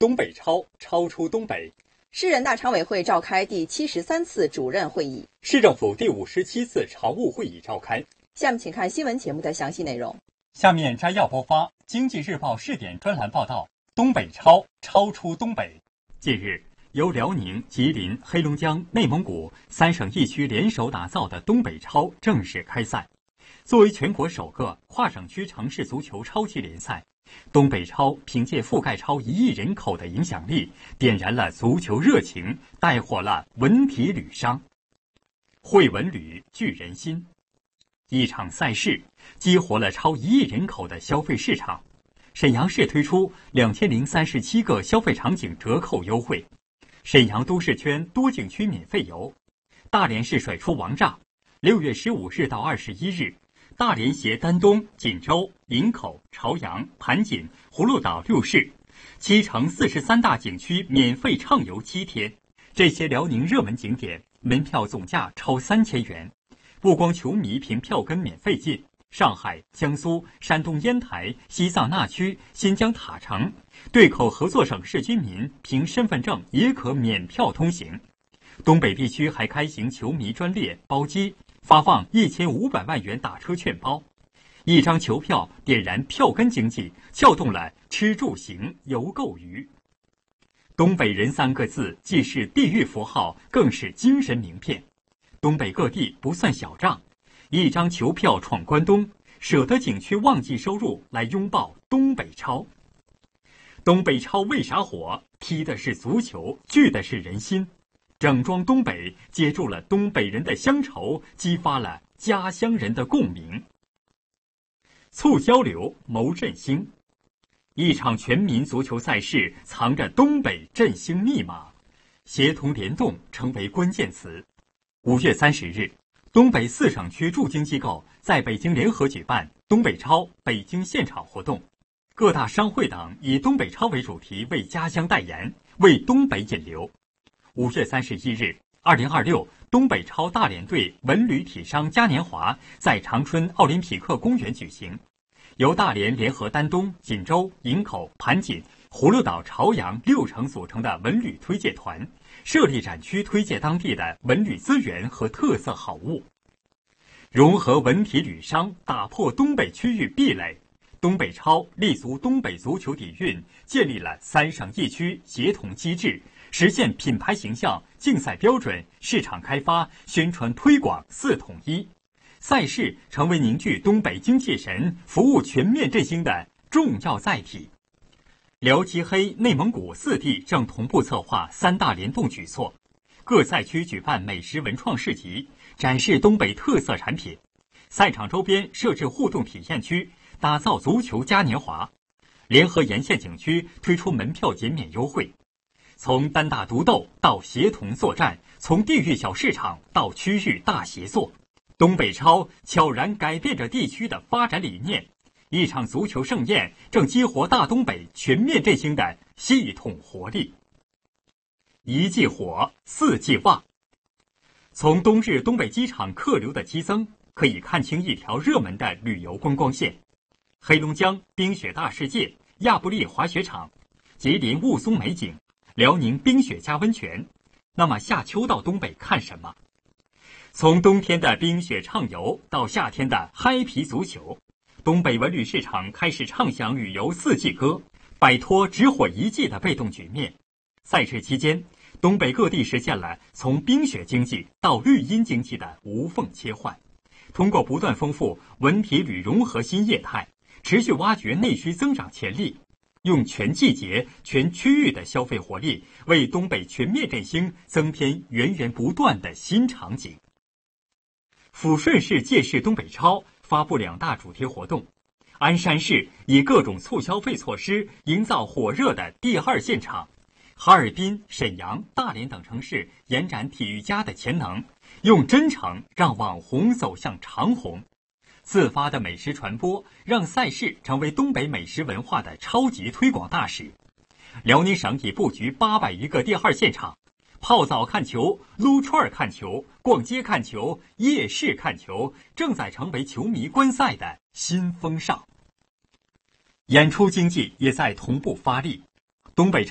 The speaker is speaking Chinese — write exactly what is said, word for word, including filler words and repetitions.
东北超超出东北。 市人大常委会召开第七十三次主任会议， 市政府第五十七次常务会议召开。 下面请看新闻节目的详细内容。 下面摘要播发《经济日报》试点专栏报道：东北超超出东北。近日，由辽宁、吉林、黑龙江、内蒙古三省一区联手打造的东北超正式开赛。作为全国首个跨省区城市足球超级联赛，东北超凭借覆盖超一亿人口的影响力，点燃了足球热情，带火了文体旅商。会文旅聚人心，一场赛事激活了超一亿人口的消费市场。沈阳市推出两千零三十七个消费场景折扣优惠，沈阳都市圈多景区免费游。大连市甩出王炸，六月十五日到二十一日。大连携丹东、锦州、营口、朝阳、盘锦、葫芦岛六市，七城四十三大景区免费畅游七天。这些辽宁热门景点门票总价超三千元，不光球迷凭票根免费进，上海、江苏、山东烟台、西藏那曲、新疆塔城对口合作省市居民凭身份证也可免票通行。东北地区还开行球迷专列包机，发放一千五百万元打车券包，一张球票点燃票根经济，撬动了吃住行游购娱。东北人三个字既是地域符号，更是精神名片。东北各地不算小账，一张球票闯关东，舍得景区旺季收入来拥抱东北超。东北超为啥火？踢的是足球，聚的是人心。整装东北接住了东北人的乡愁，激发了家乡人的共鸣。促交流，谋振兴。一场全民足球赛事藏着东北振兴密码，协同联动成为关键词。五月三十日，东北四省区驻京机构在北京联合举办东北超北京现场活动，各大商会等以东北超为主题，为家乡代言，为东北引流。五月三十一日，二零二六东北超大连队文旅体商嘉年华在长春奥林匹克公园举行，由大连联合丹东、锦州、营口、盘锦、葫芦岛、朝阳六城组成的文旅推介团，设立展区推介当地的文旅资源和特色好物，融合文体旅商，打破东北区域壁垒。东北超立足东北足球底蕴，建立了三省一区协同机制，实现品牌形象、竞赛标准、市场开发、宣传推广四统一。赛事成为凝聚东北精气神、服务全面振兴的重要载体。辽吉黑、内蒙古四地正同步策划三大联动举措，各赛区举办美食文创市集，展示东北特色产品。赛场周边设置互动体验区，打造足球嘉年华。联合沿线景区推出门票减免优惠。从单打独斗到协同作战，从地域小市场到区域大协作，东北超悄然改变着地区的发展理念。一场足球盛宴正激活大东北全面振兴的系统活力。一季火，四季旺。从冬日东北机场客流的激增，可以看清一条热门的旅游观光线：黑龙江冰雪大世界、亚布力滑雪场，吉林雾凇美景，辽宁冰雪加温泉。那么夏秋到东北看什么？从冬天的冰雪畅游到夏天的嗨皮足球，东北文旅市场开始唱响旅游四季歌，摆脱只火一季的被动局面。赛事期间，东北各地实现了从冰雪经济到绿荫经济的无缝切换，通过不断丰富文体旅融合新业态，持续挖掘内需增长潜力，用全季节、全区域的消费活力，为东北全面振兴增添源源不断的新场景。抚顺市借势东北超发布两大主题活动，鞍山市以各种促消费措施营造火热的第二现场，哈尔滨、沈阳、大连等城市延展体育家的潜能，用真诚让网红走向长红。自发的美食传播让赛事成为东北美食文化的超级推广大使。辽宁省已布局八百余个第二现场，泡澡看球、撸串看球、逛街看球、夜市看球，正在成为球迷观赛的新风尚。演出经济也在同步发力，东北